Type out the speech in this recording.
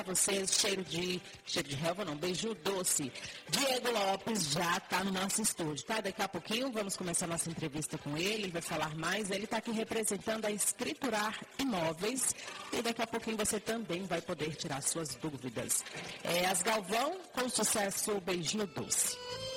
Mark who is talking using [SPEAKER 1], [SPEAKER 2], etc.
[SPEAKER 1] vocês, cheiro de relva não, beiju doce. Diego Lopes já está no nosso estúdio, tá? Daqui a pouquinho vamos começar nossa entrevista com ele vai falar mais. Ele está aqui representando a Escriturar Imóveis e daqui a pouquinho você também vai poder tirar suas dúvidas. As Galvão, com sucesso, beijinho doce.